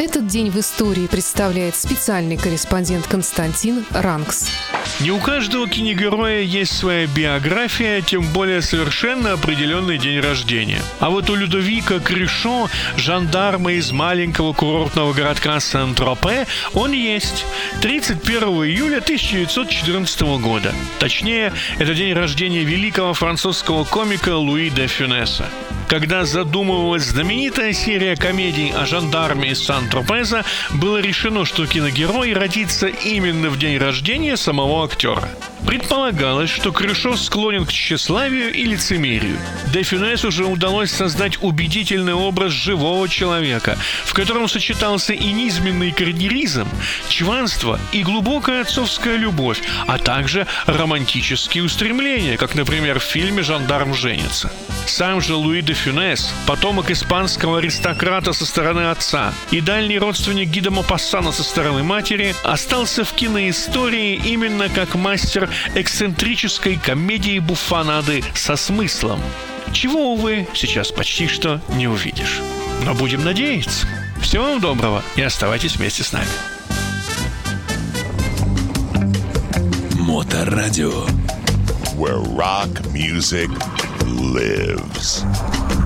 Этот день в истории представляет специальный корреспондент Константин Ранкс. Не у каждого киногероя есть своя биография, тем более совершенно определенный день рождения. А вот у Людовика Крюшо, жандарма из маленького курортного городка Сен-Тропе, он есть. 31 июля 1914 года. Точнее, это день рождения великого французского комика Луи де Фюнеса. Когда задумывалась знаменитая серия комедий о жандарме из Сан-Тропеза, было решено, что киногерой родится именно в день рождения самого актера. Предполагалось, что Крюшо склонен к тщеславию и лицемерию. Де Фюнесу уже удалось создать убедительный образ живого человека, в котором сочетался и низменный карьеризм, чванство и глубокая отцовская любовь, а также романтические устремления, как, например, в фильме «Жандарм женится». Сам же Луи де Фюнес, потомок испанского аристократа со стороны отца и дальний родственник Ги де Мопассана со стороны матери, остался в киноистории именно как мастер эксцентрической комедии-буфонады со смыслом, чего, увы, сейчас почти что не увидишь. Но будем надеяться. Всего вам доброго и оставайтесь вместе с нами. Моторадио, where rock music lives.